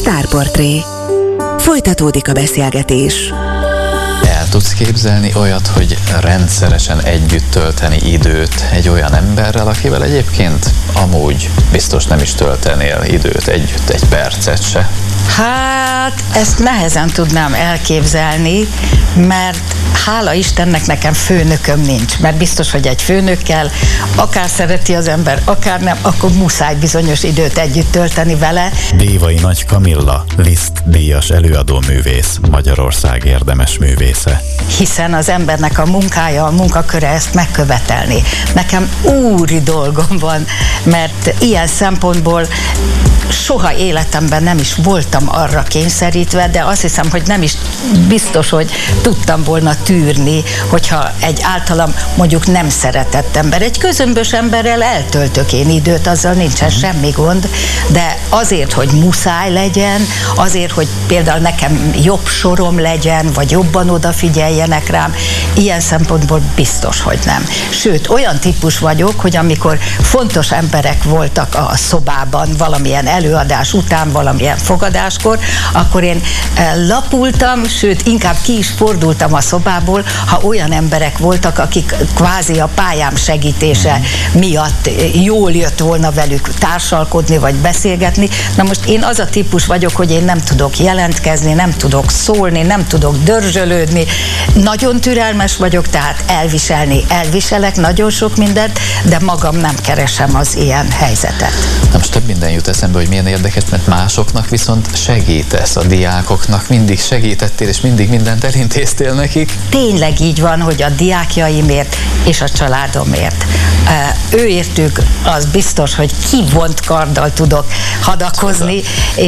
Sztárportré. Folytatódik a beszélgetés. El tudsz képzelni olyat, hogy rendszeresen együtt tölteni időt egy olyan emberrel, akivel egyébként amúgy biztos nem is töltenél időt együtt, egy percet se? Hát, ezt nehezen tudnám elképzelni, mert hála Istennek nekem főnököm nincs, mert biztos, hogy egy főnökkel akár szereti az ember, akár nem, akkor muszáj bizonyos időt együtt tölteni vele. Dévai Nagy Kamilla, Liszt díjas előadóművész, Magyarország érdemes művésze. Hiszen az embernek a munkája, a munkaköre ezt megkövetelni. Nekem úri dolgom van, mert ilyen szempontból soha életemben nem is voltam arra kényszerítve, de azt hiszem, hogy nem is biztos, hogy tudtam volna tűrni, hogyha egy általam mondjuk nem szeretett ember. Egy közömbös emberrel eltöltök én időt, azzal nincsen semmi gond, de azért, hogy muszáj legyen, azért, hogy például nekem jobb sorom legyen, vagy jobban odafigyeljenek rám, ilyen szempontból biztos, hogy nem. Sőt, olyan típus vagyok, hogy amikor fontos emberek voltak a szobában valamilyen előadás után, valamilyen fogadáskor, akkor én lapultam, sőt, inkább ki is fordultam a szobából, ha olyan emberek voltak, akik kvázi a pályám segítése miatt jól jött volna velük társalkodni, vagy beszélgetni. Na most én az a típus vagyok, hogy én nem tudok jelentkezni, nem tudok szólni, nem tudok dörzsölődni. Nagyon türelmes vagyok, tehát elviselek nagyon sok mindent, de magam nem keresem az ilyen helyzetet. Na most több minden jut eszembe, hogy milyen érdekes, mert másoknak viszont segítesz, a diákoknak mindig segítettél, és mindig mindent elintéztél nekik. Tényleg így van, hogy a diákjaimért és a családomért. Őértük az biztos, hogy kivont karddal tudok hadakozni,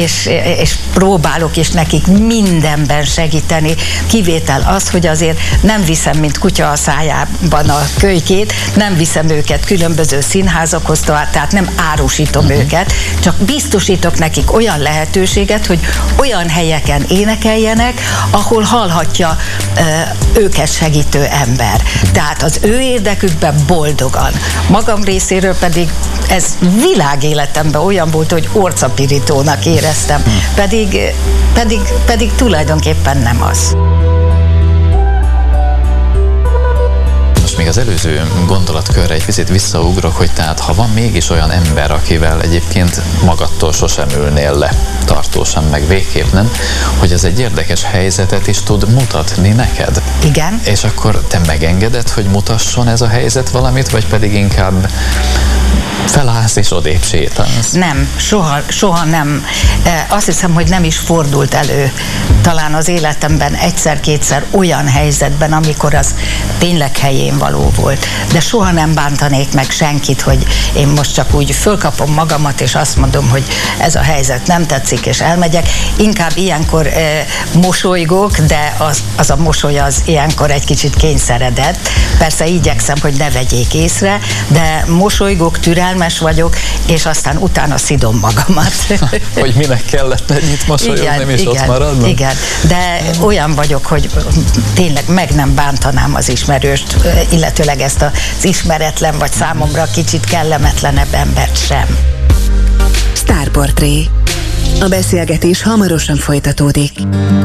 és próbálok is nekik mindenben segíteni. Kivétel az, hogy azért nem viszem, mint kutya a szájában a kölykét, nem viszem őket különböző színházakhoz, tehát nem árusítom őket, csak biztosítok nekik olyan lehetőséget, hogy olyan helyeken énekeljenek, ahol hallhatja őket segítő ember. Tehát az ő érdekükben boldogan. Magam részéről pedig ez világéletemben olyan volt, hogy orcapirítónak éreztem, pedig tulajdonképpen nem az. Még az előző gondolatkörre egy picit visszaugrok, hogy tehát ha van mégis olyan ember, akivel egyébként magadtól sosem ülnél le, tartósan meg végképp nem, hogy ez egy érdekes helyzetet is tud mutatni neked. Igen. És akkor te megengeded, hogy mutasson ez a helyzet valamit, vagy pedig inkább felállsz és odébb sétálsz? Nem, soha nem. Azt hiszem, hogy nem is fordult elő talán az életemben egyszer-kétszer olyan helyzetben, amikor az tényleg helyén való volt. De soha nem bántanék meg senkit, hogy én most csak úgy fölkapom magamat, és azt mondom, hogy ez a helyzet nem tetszik, és elmegyek. Inkább ilyenkor mosolygok, de az a mosoly az ilyenkor egy kicsit kényszeredett. Persze igyekszem, hogy ne vegyék észre, de mosolygok, türelmes vagyok, és aztán utána szidom magamat. Hogy minek kellett ennyit mosolyogni, és ott maradnom? Igen, de olyan vagyok, hogy tényleg meg nem bántanám az ismerőst, illetőleg ezt az ismeretlen, vagy számomra kicsit kellemetlenebb embert sem. Sztárportré. A beszélgetés hamarosan folytatódik.